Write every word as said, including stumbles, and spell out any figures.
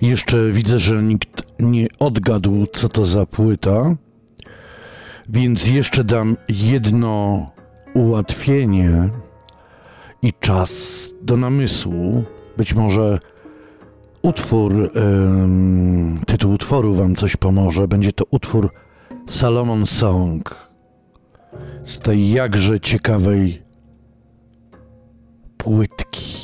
Jeszcze widzę, że nikt nie odgadł, co to za płyta, więc jeszcze dam jedno ułatwienie i czas do namysłu. Być może utwór, ym, tytuł utworu wam coś pomoże. Będzie to utwór Salomon Song z tej jakże ciekawej płytki.